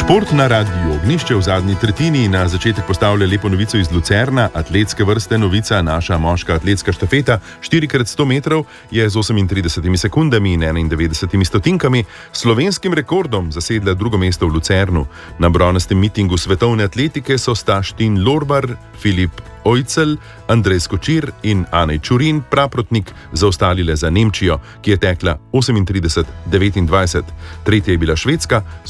Šport na Radiu Ognjišče v zadnji tretjini na začetek postavlja lepo novico iz Lucerna. Atletske vrste novica, naša moška atletska štafeta 4x100 metrov je z 38 sekundami in 91 stotinkami slovenskim rekordom zasedla drugo mesto v Lucernu. Na bronastem mitingu svetovne atletike so Štin Lorbar, Filip Ojcel, Andrej Skočir in Anej Čurin Praprotnik zaostali le za Nemčijo, ki je tekla 38-29. Tretja je bila Švedska z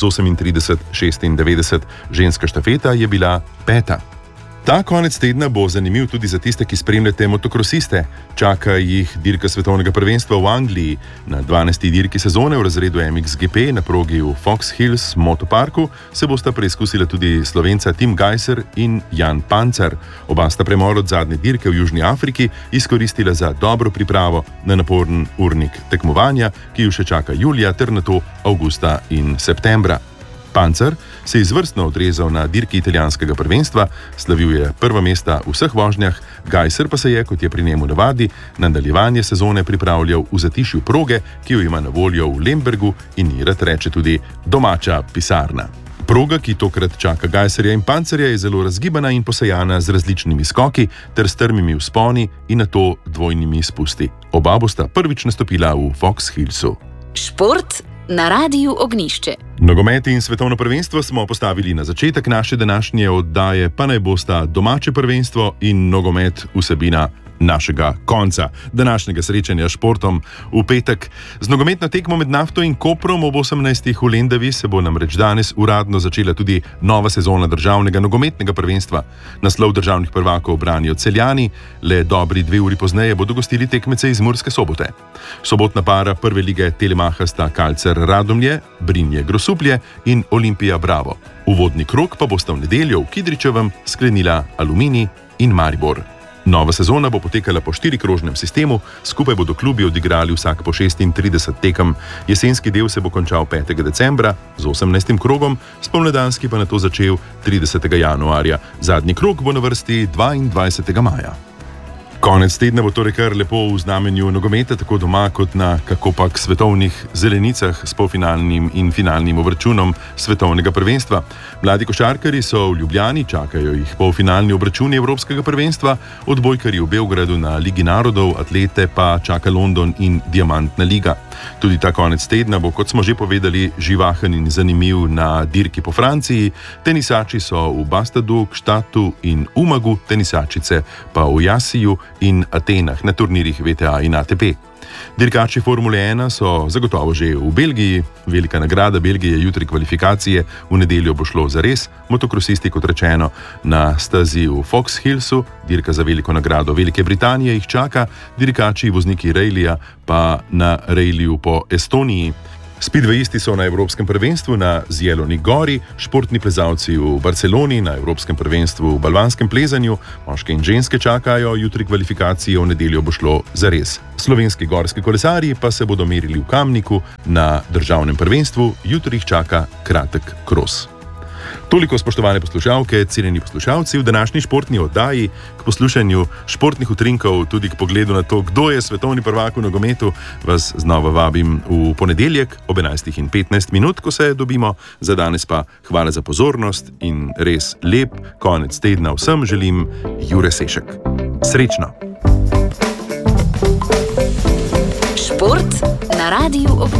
38-96. Ženska štafeta je bila peta. Ta konec tedna bo zanimiv tudi za tiste, ki spremljate motokrosiste. Čaka jih dirka svetovnega prvenstva v Angliji. Na 12. dirki sezone v razredu MXGP na progi v Fox Hills motoparku se bosta preizkusila tudi Slovenca Tim Gajser in Jan Pancar. Oba sta premor od zadnje dirke v Južni Afriki izkoristila za dobro pripravo na naporen urnik tekmovanja, ki ju še čaka julija ter nato avgusta in septembra. Pancar se je izvrstno odrezal na dirki italijanskega prvenstva, slavil je prva mesta v vseh vožnjah, Gajser pa se je, kot je pri njemu navadi, na nadaljevanje sezone pripravljal v zatišju proge, ki jo ima na voljo v Lembergu in ji rad reče tudi domača pisarna. Proga, ki tokrat čaka Gajserja in Pancarja, je zelo razgibana in posejana z različnimi skoki ter strmimi vzponi in nato dvojnimi spusti. Oba bosta prvič nastopila v Fox Hillsu. Šport na Radiu Ognjišče. Nogomet in svetovno prvenstvo smo postavili na začetek naše današnje oddaje, pa naj bosta domače prvenstvo in nogomet vsebina našega konca današnjega srečanja s športom v petek. Z nogometno tekmo med Nafto in Koprom ob 18. v Lendavi se bo namreč danes uradno začela tudi nova sezona državnega nogometnega prvenstva. Naslov državnih prvakov branijo Celjani, le dobri 2 uri pozneje bodo gostili tekmece iz Murske Sobote. Sobotna para prve lige Telemacha sta Kalcer Radomlje, Brinje Grosuplje in Olimpija Bravo. Uvodni krog pa bosta v nedeljo v Kidričevem sklenila Aluminij in Maribor. Nova sezona bo potekala po 4-krožnem sistemu, skupaj bodo klubi odigrali vsak po 36 tekem. Jesenski del se bo končal 5. decembra z 18. krogom, spomladanski pa nato začel 30. januarja. Zadnji krog bo na vrsti 22. maja. Konec tedna bo torej kar lepo v znamenju nogometa, tako doma kot na kakopak svetovnih zelenicah s polfinalnim in finalnim obračunom svetovnega prvenstva. Mladi košarkarji so v Ljubljani, čakajo jih polfinalni obračuni evropskega prvenstva, odbojkarji v Beogradu na Ligi narodov, atlete pa čaka London in Diamantna liga. Tudi ta konec tedna bo, kot smo že povedali, živahen in zanimiv na dirki po Franciji. Tenisači so v Bastadu, Gstatu in Umagu, tenisačice pa v Jasiju in Atenah na turnirjih VTA in ATP. Dirkači Formule 1 so zagotovo že v Belgiji. Velika nagrada Belgije, jutri kvalifikacije, v nedeljo bo šlo zares. Motokrosisti, kot rečeno, na stazi v Fox Hillsu, dirka za veliko nagrado Velike Britanije jih čaka, dirkači vozniki rejlija pa na rejliju po Estoniji. Speedwayisti so na Evropskem prvenstvu na Zjeloni gori, športni plezalci v Barceloni na Evropskem prvenstvu v balvanskem plezanju, moške in ženske čakajo jutri kvalifikacije, v nedeljo bo šlo zares. Slovenski gorski kolesarji pa se bodo merili v Kamniku na državnem prvenstvu, jutri jih čaka kratek kros. Toliko, spoštovane poslušalke, cenjeni poslušalci, v današnji športni oddaji. K poslušanju športnih utrinkov, tudi k pogledu na to, kdo je svetovni prvak v nogometu, vas znova vabim v ponedeljek ob 11:15, ko se dobimo. Za danes pa hvala za pozornost in res lep konec tedna vsem želim, Jure Sešek. Srečno! Šport na Radiu Ognjišče.